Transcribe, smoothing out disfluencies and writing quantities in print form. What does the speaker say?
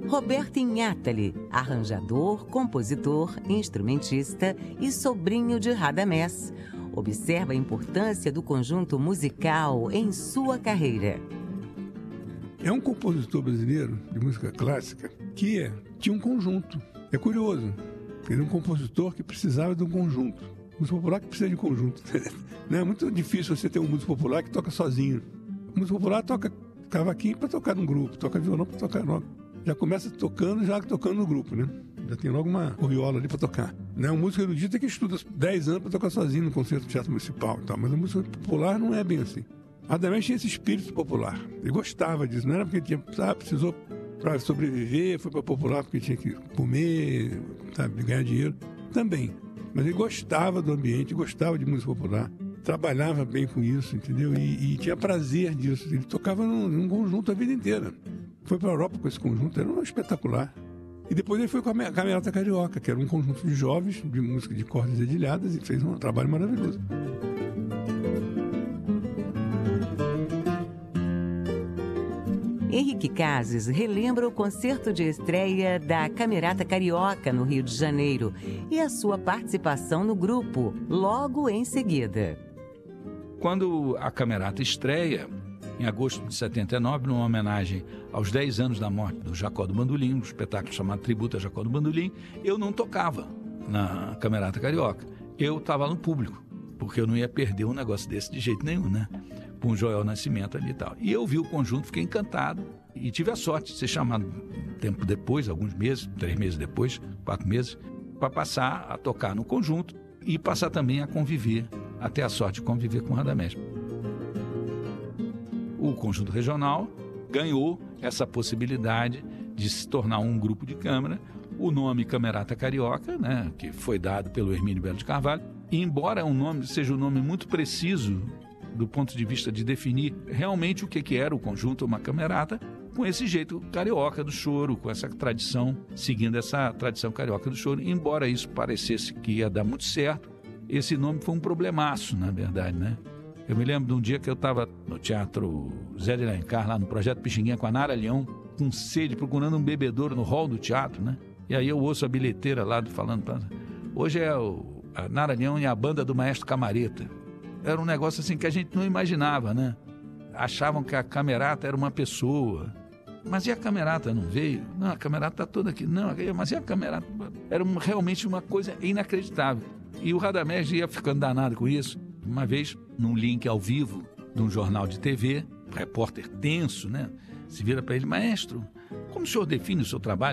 Roberto Inhatali, arranjador, compositor, instrumentista e sobrinho de Radamés, observa a importância do conjunto musical em sua carreira. É um compositor brasileiro de música clássica que tinha um conjunto. É curioso, ele é um compositor que precisava de um conjunto. Música popular que precisa de conjunto. Não é muito difícil você ter um músico popular que toca sozinho. O músico popular toca cavaquinho para tocar num grupo, toca violão para tocar logo. Já começa tocando no grupo, né? Já tem logo uma viola ali para tocar. Não é um músico erudito que estuda 10 anos para tocar sozinho no concerto do teatro municipal e tal. Mas a música popular não é bem assim. Radamés tinha esse espírito popular. Ele gostava disso. Não era porque precisou para sobreviver, foi para popular porque tinha que comer, sabe, ganhar dinheiro. Também. Mas ele gostava do ambiente, gostava de música popular. Trabalhava bem com isso, entendeu? E tinha prazer disso. Ele tocava num conjunto a vida inteira. Foi para a Europa com esse conjunto, era um espetacular. E depois ele foi com a Camerata Carioca, que era um conjunto de jovens, de música de cordas dedilhadas, e fez um trabalho maravilhoso. Henrique Cases relembra o concerto de estreia da Camerata Carioca, no Rio de Janeiro, e a sua participação no grupo, logo em seguida. Quando a Camerata estreia, em agosto de 79, numa homenagem aos 10 anos da morte do Jacó do Bandolim, um espetáculo chamado Tributo a Jacó do Bandolim, eu não tocava na Camerata Carioca. Eu estava no público, porque eu não ia perder um negócio desse de jeito nenhum, né? Com o Joel Nascimento ali e tal. E eu vi o conjunto, fiquei encantado e tive a sorte de ser chamado tempo depois, alguns meses, 3 meses depois, 4 meses, para passar a tocar no conjunto e passar também a conviver, até a sorte de conviver com o Radamés. O conjunto regional ganhou essa possibilidade de se tornar um grupo de câmara. O nome Camerata Carioca, né, que foi dado pelo Hermínio Belo de Carvalho, e embora o nome seja um nome muito preciso do ponto de vista de definir realmente o que era o conjunto, uma camerata, com esse jeito carioca do choro, com essa tradição, seguindo essa tradição carioca do choro, embora isso parecesse que ia dar muito certo, esse nome foi um problemaço, na verdade, né? Eu me lembro de um dia que eu estava no Teatro Zé de Alencar, lá no Projeto Pixinguinha, com a Nara Leão, com sede, procurando um bebedouro no hall do teatro, né? E aí eu ouço a bilheteira lá falando, hoje é a Nara Leão e a banda do Maestro Camareta. Era um negócio assim que a gente não imaginava, né? Achavam que a Camerata era uma pessoa. Mas e a Camerata não veio? Não, a Camerata está toda aqui. Não, mas e a Camerata? Era realmente uma coisa inacreditável. E o Radamés ia ficando danado com isso. Uma vez, num link ao vivo de um jornal de TV, repórter tenso, né? Se vira para ele, maestro, como o senhor define o seu trabalho?